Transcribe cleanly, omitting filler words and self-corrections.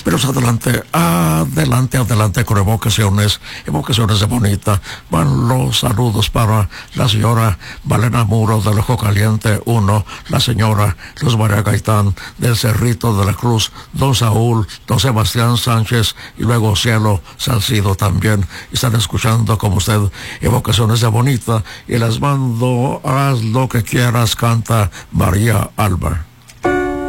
Pero adelante, adelante con evocaciones de Bonita. Van los saludos para la señora Valena Muro del Ojo Caliente 1, la señora Luz María Gaitán del Cerrito de la Cruz, don Saúl, don Sebastián Sánchez y luego Cielo Salcido también. Están escuchando como usted evocaciones de Bonita y les mando Haz lo que quieras, canta María Alba.